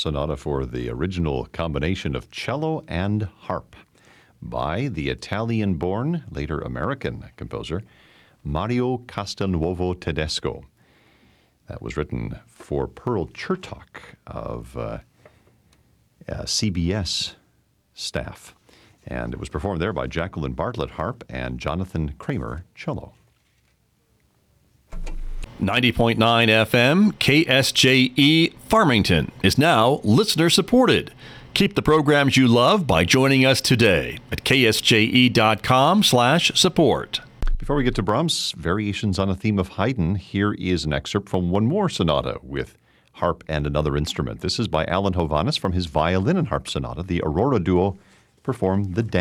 sonata for the original combination of cello and harp by the Italian-born, later American composer, Mario Castelnuovo Tedesco. That was written for Pearl Chertok of CBS staff. And it was performed there by Jacqueline Bartlett, harp, and Jonathan Kramer, cello. 90.9 FM, KSJE Farmington is now listener-supported. Keep the programs you love by joining us today at ksje.com/support. Before we get to Brahms' variations on a theme of Haydn, here is an excerpt from one more sonata with harp and another instrument. This is by Alan Hovhaness from his violin and harp sonata. The Aurora Duo performed the